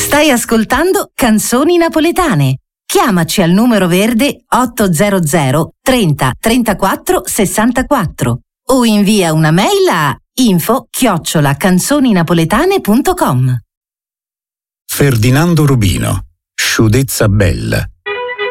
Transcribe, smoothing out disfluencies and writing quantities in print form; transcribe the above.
Stai ascoltando Canzoni Napoletane. Chiamaci al numero verde 800 30 34 64 o invia una mail a info@canzoninapoletane.com. Ferdinando Rubino, Sciudezza bella.